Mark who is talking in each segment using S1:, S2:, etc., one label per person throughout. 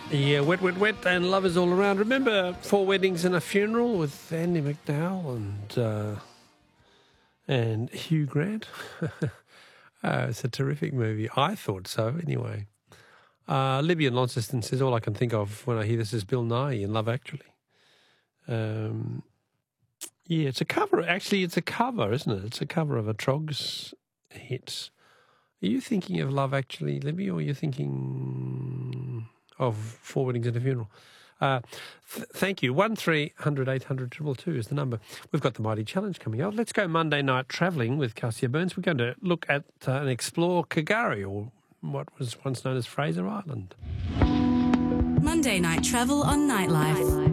S1: Yeah, Wet, Wet, Wet and Love is All Around. Remember Four Weddings and a Funeral with Andy McDowell and Hugh Grant? It's a terrific movie. I thought so, anyway. Libby in Launceston says, all I can think of when I hear this is Bill Nighy in Love Actually. Yeah, it's a cover. Actually, it's a cover, isn't it? It's a cover of a Trogs hit. Are you thinking of Love Actually, Libby, or are you thinking of Four Weddings and a Funeral? Thank you. 1300 800 222 is the number. We've got the Mighty Challenge coming up. Let's go Monday night travelling with Cassia Burns. We're going to look at and explore Kagari, or what was once known as Fraser Island.
S2: Monday night travel on Nightlife.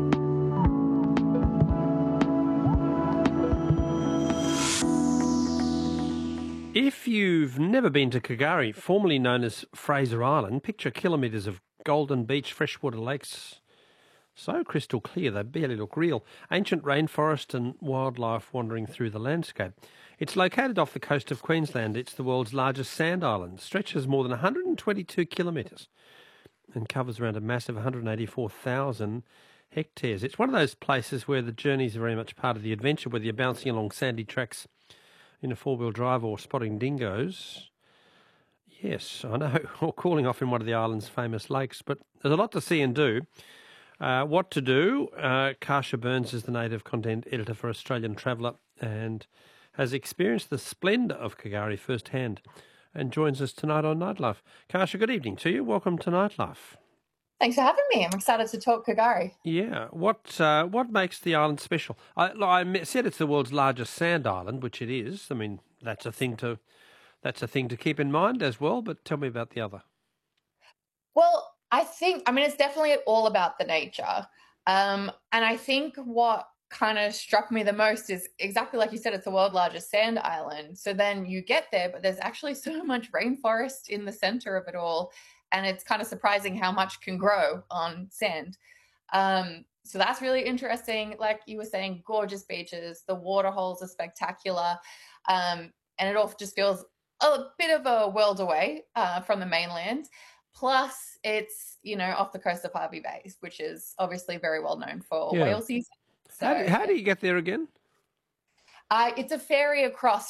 S1: If you've never been to Kagari, formerly known as Fraser Island, picture kilometres of golden beach, freshwater lakes, so crystal clear they barely look real, ancient rainforest and wildlife wandering through the landscape. It's located off the coast of Queensland. It's the world's largest sand island, stretches more than 122 kilometres and covers around a massive 184,000 hectares. It's one of those places where the journeys are very much part of the adventure, whether you're bouncing along sandy tracks in a four-wheel drive or spotting dingoes. Yes, I know, or cooling off in one of the island's famous lakes. But there's a lot to see and do. What to do? Kasia Burns is the native content editor for Australian Traveller and has experienced the splendour of Kagari firsthand and joins us tonight on Nightlife. Kasia, good evening to you. Welcome to Nightlife.
S3: Thanks for having me. I'm excited to talk Kagari.
S1: Yeah. What makes the island special? I said it's the world's largest sand island, which it is. I mean, that's a thing to keep in mind as well. But tell me about the other.
S3: Well, it's definitely all about the nature. And I think what kind of struck me the most is exactly like you said, it's the world's largest sand island. So then you get there, but there's actually so much rainforest in the center of it all. And it's kind of surprising how much can grow on sand. So that's really interesting. Like you were saying, gorgeous beaches. The water holes are spectacular. And it all just feels a bit of a world away from the mainland. Plus, it's, off the coast of Hervey Bay, which is obviously very well known for whale season.
S1: So, how do you get there again?
S3: It's a ferry across